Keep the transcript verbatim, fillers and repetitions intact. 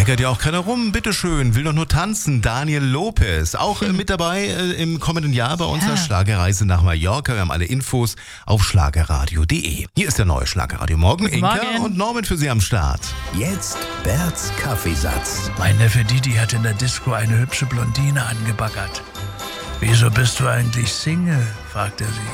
meckert ja auch keiner rum, bitteschön, will doch nur tanzen. Daniel Lopez, auch äh, mit dabei äh, im kommenden Jahr bei unserer Ja. Schlagerreise nach Mallorca. Wir haben alle Infos auf schlagerradio punkt de. Hier ist der neue Schlagerradio Morgen. Guten Inka Morgen. und Norman für Sie am Start. Jetzt Berts Kaffeesatz. Mein Neffe Didi hat in der Disco eine hübsche Blondine angebaggert. Wieso bist du eigentlich Single? Fragt er sie.